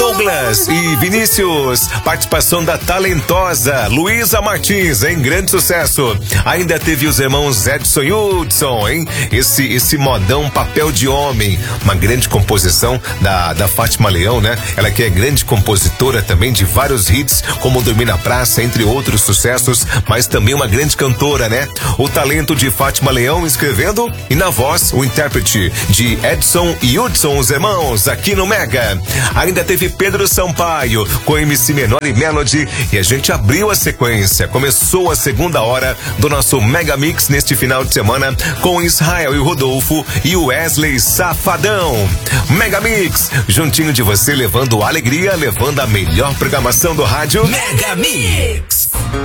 Douglas e Vinícius. Participação da talentosa Luísa Martins, hein? Grande sucesso. Ainda teve os irmãos Edson e Hudson, hein? Esse modão Papel de Homem. Uma grande composição da Fátima Leão, né? Ela que é grande compositora também de vários hits, como Dormir na Praça, entre outros sucessos, mas também uma grande cantora, né? O talento de Fátima Leão escrevendo e na voz o intérprete de Edson e Hudson, os irmãos, aqui no Mega. Ainda teve Pedro Sampaio com MC Menor e Melody e a gente abriu a sequência. Começou a segunda hora do nosso Mega Mix neste final de semana com Israel e Rodolfo e Wesley Safadão. Mega Mix, juntinho de você, levando alegria, levando a melhor programação do rádio. Mega Mix.